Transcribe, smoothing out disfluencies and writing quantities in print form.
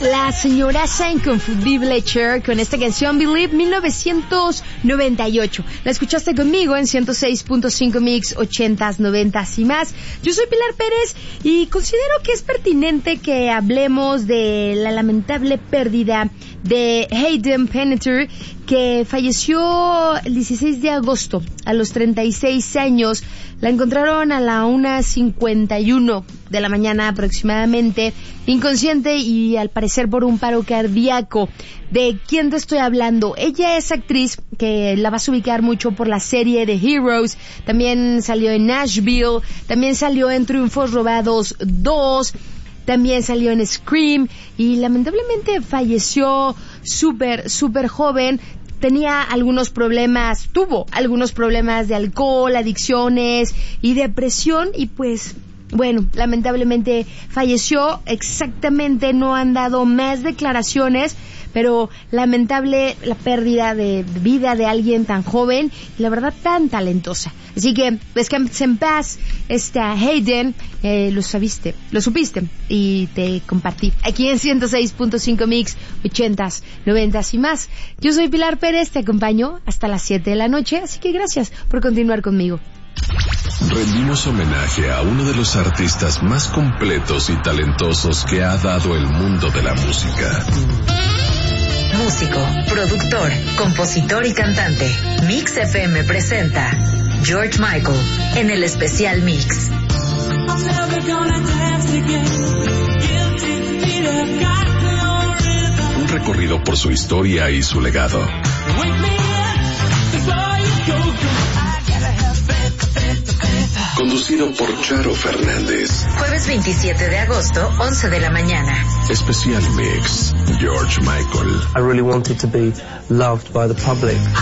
La señoraza inconfundible Cher con esta canción Believe 1998. La escuchaste conmigo en 106.5 Mix 80s, 90s y más. Yo soy Pilar Pérez y considero que es pertinente que hablemos de la lamentable pérdida de Hayden Panettiere, que falleció el 16 de agosto a los 36 años. La encontraron a la 1:51 de la mañana aproximadamente, inconsciente y al parecer por un paro cardíaco. ¿De quién te estoy hablando? Ella es actriz que la vas a ubicar mucho por la serie de Heroes, también salió en Nashville, también salió en Triunfos Robados 2, también salió en Scream y lamentablemente falleció súper joven. Tuvo algunos problemas de alcohol, adicciones y depresión y pues, bueno, lamentablemente falleció. Exactamente no han dado más declaraciones, pero lamentable la pérdida de vida de alguien tan joven y la verdad tan talentosa. Así que, descansa en paz, Hayden, lo supiste y te compartí aquí en 106.5 Mix, 80s, 90s y más. Yo soy Pilar Pérez, te acompaño hasta las 7 de la noche, así que gracias por continuar conmigo. Rendimos homenaje a uno de los artistas más completos y talentosos que ha dado el mundo de la música. Músico, productor, compositor y cantante. Mix FM presenta George Michael en el especial Mix. Un recorrido por su historia y su legado. Conducido por Charo Fernández. Jueves 27 de agosto, 11 de la mañana. Especial Mix, George Michael. I really wanted to be loved by the public.